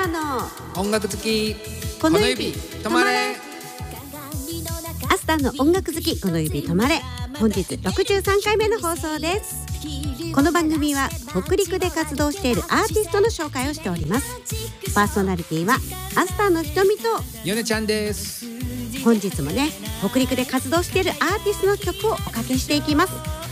ーの音楽好きこの指止まれ。 アスターの音楽好きこの指止まれ。本日63回目の放送です。この番組は北陸で活動しているアーティストの紹介をしております。パーソナリティはアスターのひとみとヨネちゃんです。 本日もね、北陸で活動しているアーティストの曲をおかけしていきます。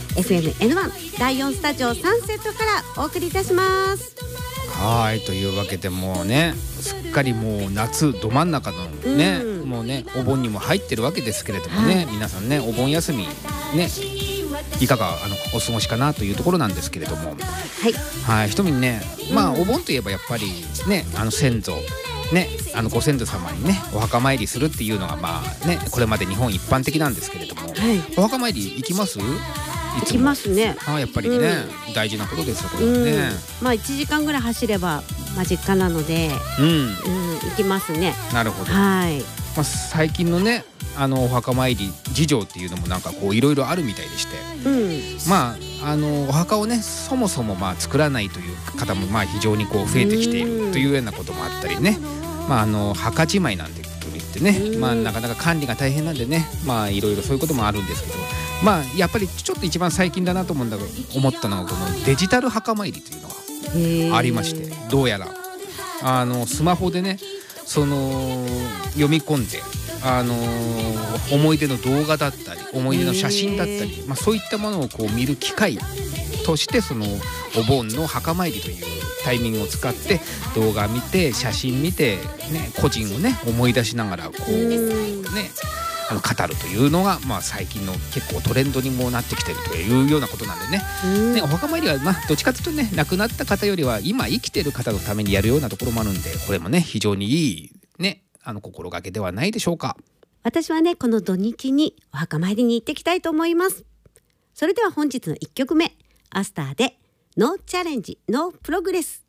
FMN1 第4スタジオサンセットからお送りいたします。 はい、というわけでもうね、すっかりもう夏ど真ん中のね、もうねお盆にも入ってるわけですけれどもね、皆さんねお盆休みねいかがお過ごしかなというところなんですけれども、はい、ひとみにね、お盆といえばやっぱりね先祖ね、ご先祖様にねお墓参りするっていうのがこれまで日本一般的なんですけれども、お墓参り行きます？ 行きますね。 やっぱりね、大事なことですよこれはね。 1時間ぐらい走れば実家なので、行きますね。 なるほど。 はい。 最近のねお墓参り事情っていうのもなんかこういろいろあるみたいでして、お墓をねそもそも作らないという方も非常にこう増えてきているというようなこともあったりね、墓じまいなんてこと言ってね、なかなか管理が大変なんでね、いろいろそういうこともあるんですけど、やっぱりちょっと一番最近だなと思ったのがこのデジタル墓参りというのがありまして、どうやらスマホでね読み込んで思い出の動画だったり思い出の写真だったり、そういったものをこう見る機会としてお盆の墓参りというタイミングを使って動画見て写真見て、個人をね思い出しながらこうね語るというのが、最近の結構トレンドにもなってきてるというようなことなんでね、お墓参りはどっちかというとね亡くなった方よりは今生きてる方のためにやるようなところもあるんで、これもね非常にいいね心がけではないでしょうか。 私はねこの土日にお墓参りに行ってきたいと思います。それでは本日の1曲目、アスターでノーチャレンジノープログレス。